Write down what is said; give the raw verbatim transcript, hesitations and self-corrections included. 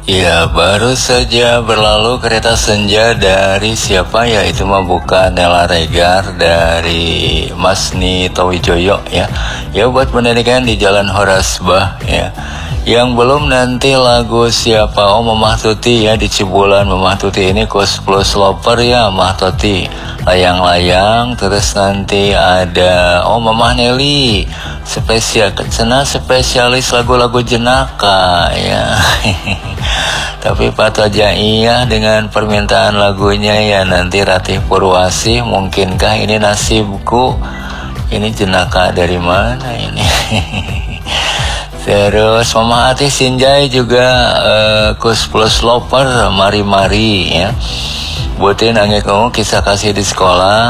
Ya, baru saja berlalu kereta senja dari siapa ya? Itu mah bukan Nela Regar, dari Masni Tawijoyo ya. Ya, buat pendidikan di Jalan Horasbah ya. Yang belum nanti lagu siapa? Oh, Mamah Tuti ya, di Cibulan. Mamah Tuti ini Kus Plus Loper ya, Mamah Tuti. Layang-layang, terus nanti ada oh Mamah Nelly. Spesial kecena spesialis lagu-lagu jenaka ya. Tapi Pak Toja iya dengan permintaan lagunya ya, nanti Ratih Purwasih, mungkinkah ini nasibku? Ini jenaka dari mana ini? Terus Mama Ati Sinjai juga uh, Kus Plus Loper, mari-mari ya. Buatin angin kamu kisah kasih di sekolah.